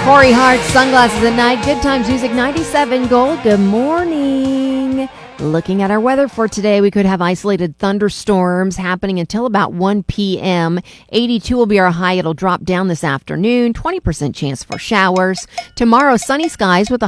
Corey Hart, Sunglasses at Night, Good Times Music 97 Gold. Good morning. Looking at our weather for today, we could have isolated thunderstorms happening until about 1 p.m. 82 will be our high. It'll drop down this afternoon. 20% chance for showers. Tomorrow, sunny skies with a